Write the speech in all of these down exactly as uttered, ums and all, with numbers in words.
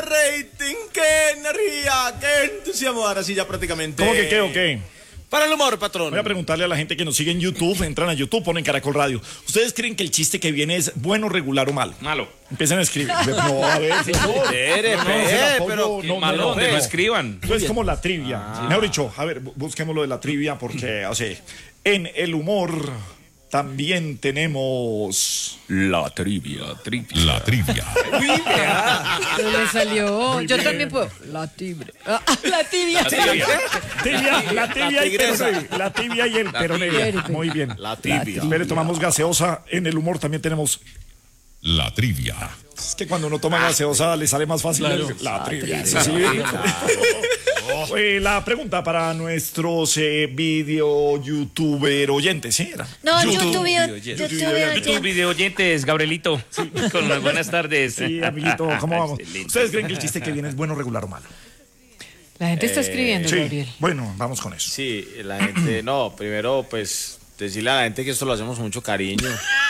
rating, qué energía, qué entusiasmo. Ahora sí ya prácticamente. ¿Cómo que qué o qué? Para el humor, patrón. Voy a preguntarle a la gente que nos sigue en YouTube, entran a YouTube, ponen Caracol Radio. ¿Ustedes creen que el chiste que viene es bueno, regular o malo? Malo. Empiezan a escribir. No, a ver, señor. Espere, No, no, espere, se la pongo, pero no, Malo no, donde no. no escriban. Eso es como la trivia. Mejor dicho, a ver, bu- busquemos lo de la trivia porque, o sea, en el humor también tenemos La trivia, trivia. La trivia. Pero le salió. Muy Yo bien. también puedo. La tibia. Ah, la tibia. tibia, la tibia y tigresa. peroné. La tibia y el peroné. tibia. Muy bien. La tibia. Espere, tomamos gaseosa. En el humor también tenemos. La trivia. Es que cuando uno toma gaseosa le sale más fácil el- la trivia. Sí, sí. Eh, la pregunta para nuestros eh, video youtuber oyentes, ¿sí? Era. No, YouTube. YouTube, YouTube, YouTube, YouTube YouTube. video oyentes, Gabrielito. Con las buenas tardes. Sí, amiguito, ¿cómo vamos? Excelente. ¿Ustedes creen que el chiste que viene es bueno, regular o malo? La gente está escribiendo, Sí. Gabriel. Bueno, vamos con eso. Sí, la gente, no, primero pues decirle a la gente que esto lo hacemos con mucho cariño.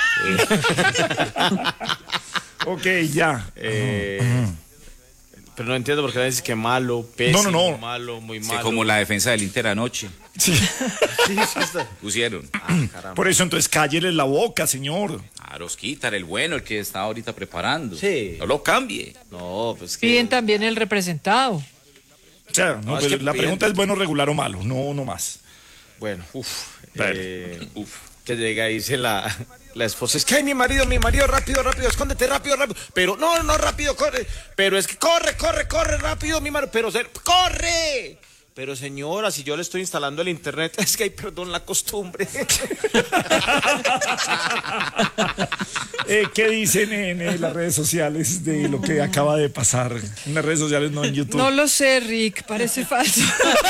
Ok, ya. Eh, pero no entiendo por qué le dices que malo, pésimo, No, no, no. malo, muy Sí, malo. como la defensa del Inter anoche Sí. Sí, sí está. pusieron. Ah, caramba. Por eso entonces cállele la boca, señor. A Rosquitar, el bueno, el que está ahorita preparando. Sí. No lo cambie. No, pues que... Piden también el representado. O sea, no, No, es pero que la bien. pregunta es bueno, regular o malo, no, no más. Bueno, uff. Dale. Eh, uf. Que llega y dice la, la esposa, es que ay, mi marido, mi marido, rápido, rápido, escóndete, rápido, rápido. Pero no, no, rápido, corre. Pero es que corre, corre, corre, rápido, mi marido. Pero, se- corre. Pero señora, si yo le estoy instalando el internet, es que hay, perdón, la costumbre. Eh, ¿Qué dicen en eh, las redes sociales de lo que acaba de pasar? En las redes sociales, no en YouTube. No lo sé, Rick. Parece falso.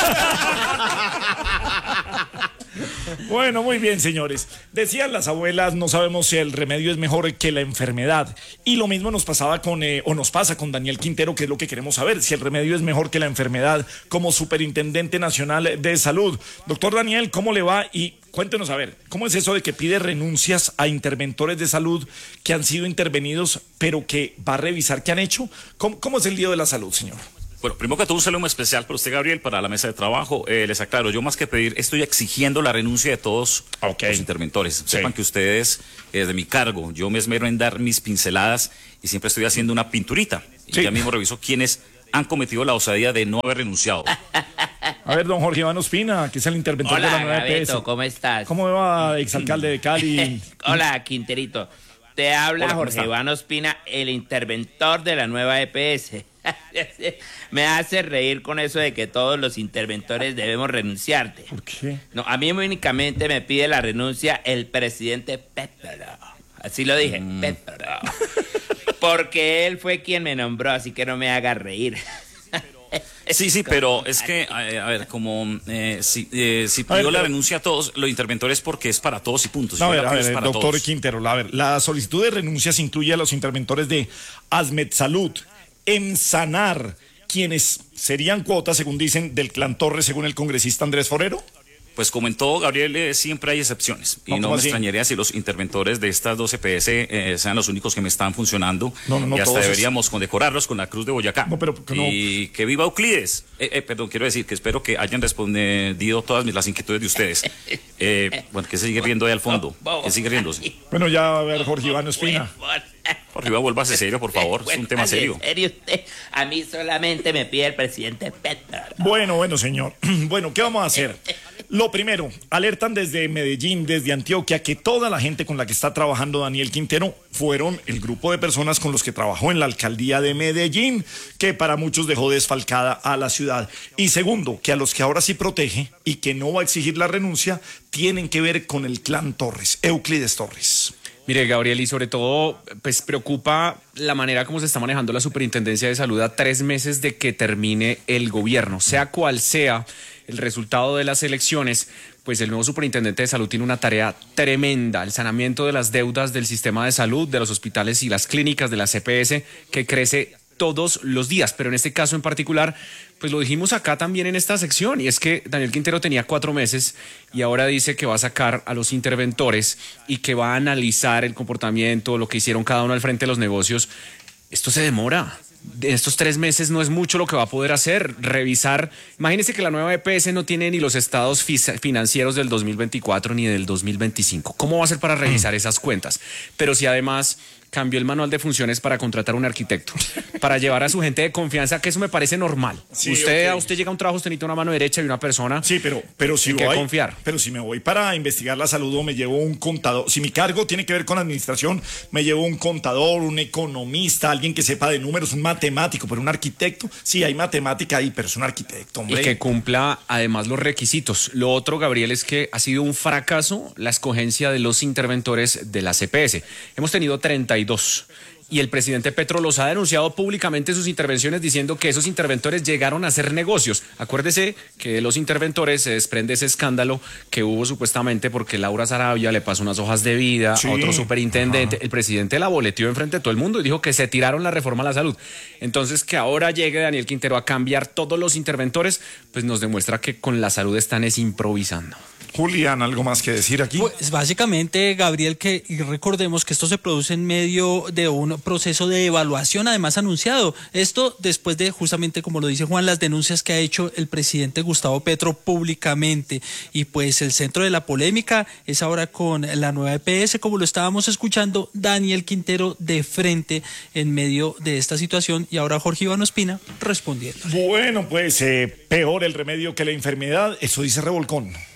Bueno, muy bien, señores. Decían las abuelas, no sabemos si el remedio es mejor que la enfermedad. Y lo mismo nos pasaba con, eh, o nos pasa con Daniel Quintero, que es lo que queremos saber, si el remedio es mejor que la enfermedad como Superintendente Nacional de Salud. Doctor Daniel, ¿cómo le va? Y cuéntenos, a ver, ¿cómo es eso de que pide renuncias a interventores de salud que han sido intervenidos, pero que va a revisar qué han hecho? ¿Cómo, cómo es el lío de la salud, señor? Bueno, primero que todo un saludo especial para usted, Gabriel, para la mesa de trabajo. Eh, les aclaro, yo más que pedir, estoy exigiendo la renuncia de todos Ok. los interventores. Sepan que ustedes, eh, de mi cargo, yo me esmero en dar mis pinceladas y siempre estoy haciendo una pinturita. Y Sí. ya mismo reviso quiénes han cometido la osadía de no haber renunciado. A ver, don Jorge Iván Ospina, que es el interventor de la Hola, nueva E P S. Gabeto, ¿cómo estás? ¿Cómo me va, exalcalde de Cali? Hola, Quinterito. Te habla Hola, ¿cómo Jorge está? Iván Ospina, el interventor de la nueva E P S. Me hace reír con eso de que todos los interventores debemos renunciarte. ¿Por qué? No, a mí únicamente me pide la renuncia el presidente Petro. Así lo dije, Mm. Petro. Porque él fue quien me nombró, así que no me haga reír. Sí, sí, pero es que, eh, a ver, como eh, si, eh, si A pidió ver, la pero- renuncia a todos los interventores porque es para todos y puntos. No, a Yo ver, la a pido es ver, para doctor todos. Quintero, a ver, la solicitud de renuncias incluye a los interventores de Asmed Salud, Emsanar, quienes serían cuotas, según dicen, del clan Torres, según el congresista Andrés Forero. Pues como en todo, Gabriel, eh, siempre hay excepciones. Y No, no ¿cómo me así? extrañaría si los interventores de estas dos E P S eh, sean los únicos que me están funcionando. No, no, no, y hasta todos es- deberíamos condecorarlos con la Cruz de Boyacá. No, pero que no. Y que viva Euclides. Eh, eh, perdón, quiero decir que espero que hayan respondido todas mis, las inquietudes de ustedes. Eh, bueno, que se sigue riendo ahí al fondo. Que sigue riéndose. Bueno, ya a ver, Jorge Iván Ospina. Por arriba, vuélvase serio, por favor. Es un tema serio. ¿En serio usted? A mí solamente me pide el presidente Petro. Bueno, bueno, señor. Bueno, ¿qué vamos a hacer? Lo primero, alertan desde Medellín, desde Antioquia, que toda la gente con la que está trabajando Daniel Quintero fueron el grupo de personas con los que trabajó en la alcaldía de Medellín, que para muchos dejó desfalcada a la ciudad. Y segundo, que a los que ahora sí protege y que no va a exigir la renuncia, tienen que ver con el clan Torres, Euclides Torres. Mire, Gabriel, y sobre todo, pues preocupa la manera como se está manejando la Superintendencia de Salud a tres meses de que termine el gobierno. Sea cual sea el resultado de las elecciones, pues el nuevo Superintendente de Salud tiene una tarea tremenda, el saneamiento de las deudas del sistema de salud, de los hospitales y las clínicas de la C P S, que crece todos los días, pero en este caso en particular, pues lo dijimos acá también en esta sección, y es que Daniel Quintero tenía cuatro meses y ahora dice que va a sacar a los interventores y que va a analizar el comportamiento, lo que hicieron cada uno al frente de los negocios. Esto se demora. En estos tres meses no es mucho lo que va a poder hacer, revisar. Imagínense que la nueva E P S no tiene ni los estados financieros del dos mil veinticuatro ni del dos mil veinticinco. ¿Cómo va a ser para revisar esas cuentas? Pero si además cambió el manual de funciones para contratar un arquitecto, para llevar a su gente de confianza, que eso me parece normal. Sí, usted, okay. a usted llega a un trabajo, usted necesita una mano derecha y una persona. Sí, pero, pero si en voy, que confiar. Pero si me voy para investigar la salud o me llevo un contador, si mi cargo tiene que ver con administración, me llevo un contador, un economista, alguien que sepa de números, un matemático, pero un arquitecto, sí, hay matemática ahí, pero es un arquitecto, hombre. Y que cumpla además los requisitos. Lo otro, Gabriel, es que ha sido un fracaso la escogencia de los interventores de la C P S. Hemos tenido treinta y dos. Y el presidente Petro los ha denunciado públicamente sus intervenciones diciendo que esos interventores llegaron a hacer negocios. Acuérdese que de los interventores se desprende ese escándalo que hubo supuestamente porque Laura Sarabia le pasó unas hojas de vida Sí. a otro superintendente. Ajá. El presidente la boleteó enfrente de todo el mundo y dijo que se tiraron la reforma a la salud. Entonces, que ahora llegue Daniel Quintero a cambiar todos los interventores, pues nos demuestra que con la salud están es improvisando. Julián, ¿algo más que decir aquí? Pues básicamente, Gabriel, que y recordemos que esto se produce en medio de un proceso de evaluación, además anunciado. Esto después de, justamente como lo dice Juan, las denuncias que ha hecho el presidente Gustavo Petro públicamente. Y pues el centro de la polémica es ahora con la nueva E P S, como lo estábamos escuchando, Daniel Quintero de frente en medio de esta situación. Y ahora Jorge Iván Ospina respondiendo. Bueno, pues eh, peor el remedio que la enfermedad, eso dice Revolcón.